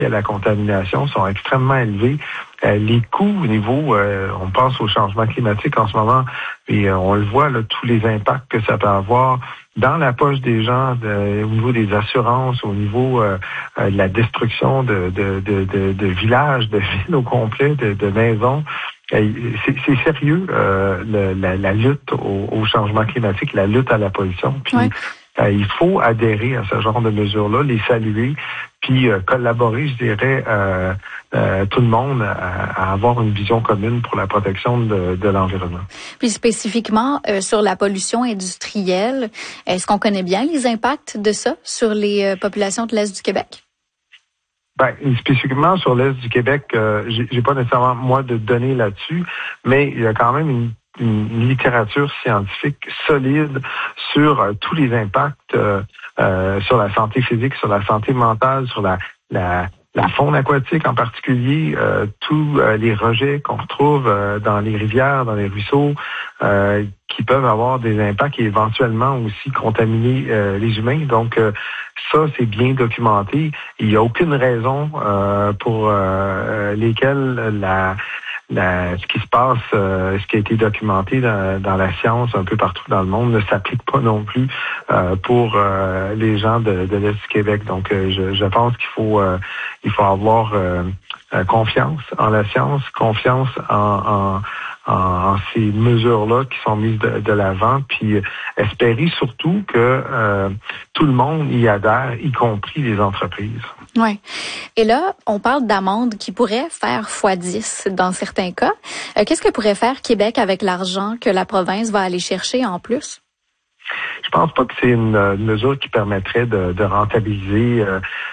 à la contamination sont extrêmement élevés. Les coûts au niveau, on pense au changement climatique en ce moment, et on le voit, là, tous les impacts que ça peut avoir dans la poche des gens, au niveau des assurances, au niveau de la destruction de villages, de villes au complet, de maisons. C'est sérieux, la lutte au changement climatique, la lutte à la pollution. Puis il faut adhérer à ce genre de mesures-là, les saluer, puis collaborer, je dirais, tout le monde à avoir une vision commune pour la protection de l'environnement. Puis spécifiquement sur la pollution industrielle, est-ce qu'on connaît bien les impacts de ça sur les populations de l'Est du Québec? Ben, spécifiquement sur l'Est du Québec, j'ai pas nécessairement, moi, de données là-dessus, mais il y a quand même une littérature scientifique solide sur tous les impacts sur la santé physique, sur la santé mentale, sur la faune aquatique en particulier, tous les rejets qu'on retrouve dans les rivières, dans les ruisseaux, qui peuvent avoir des impacts et éventuellement aussi contaminer les humains. Donc, ça, c'est bien documenté. Il n'y a aucune raison pour lesquelles ce qui se passe, ce qui a été documenté dans la science un peu partout dans le monde ne s'applique pas non plus pour les gens de l'Est du Québec. Donc, je pense qu'il faut avoir confiance en la science, confiance en ces mesures-là qui sont mises de l'avant, puis espérer surtout que tout le monde y adhère, y compris les entreprises. Oui. Et là, on parle d'amendes qui pourraient faire x10 dans certains cas. Qu'est-ce que pourrait faire Québec avec l'argent que la province va aller chercher en plus? Je pense pas que c'est une mesure qui permettrait de rentabiliser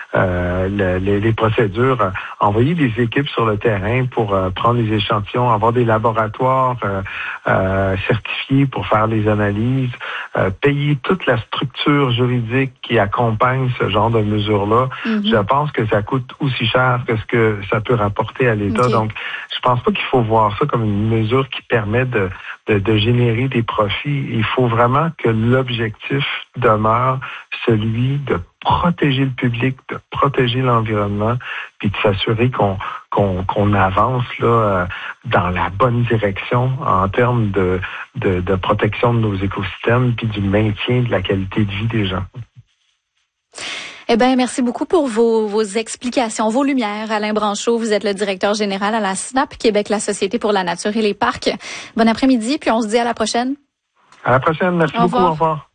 les procédures. Envoyer des équipes sur le terrain pour prendre les échantillons, avoir des laboratoires certifiés pour faire les analyses, payer toute la structure juridique qui accompagne ce genre de mesures-là. Mm-hmm. Je pense que ça coûte aussi cher que ce que ça peut rapporter à l'État. Okay. Donc, je pense pas qu'il faut voir ça comme une mesure qui permet de générer des profits. Il faut vraiment que l'objectif demeure celui de protéger le public, de protéger l'environnement, puis de s'assurer qu'on avance là dans la bonne direction en termes de protection de nos écosystèmes, puis du maintien de la qualité de vie des gens. Eh bien, merci beaucoup pour vos explications, vos lumières. Alain Branchot, vous êtes le directeur général à la SNAP Québec, la Société pour la nature et les parcs. Bon après-midi, puis on se dit à la prochaine. À la prochaine. Merci beaucoup. Au revoir.